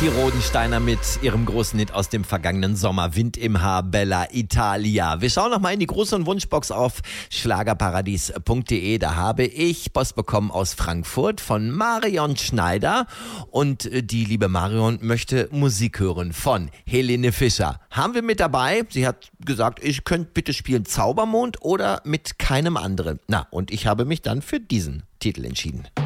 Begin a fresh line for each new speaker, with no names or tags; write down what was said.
Die Rodensteiner mit ihrem großen Hit aus dem vergangenen Sommer, Wind im Haar, Bella Italia. Wir schauen nochmal in die große Wunschbox auf schlagerparadies.de. Da habe ich Post bekommen aus Frankfurt von Marion Schneider. Und die liebe Marion möchte Musik hören von Helene Fischer. Haben wir mit dabei. Sie hat gesagt, ich könnte bitte spielen Zaubermond oder mit keinem anderen. Na, und ich habe mich dann für diesen Titel entschieden.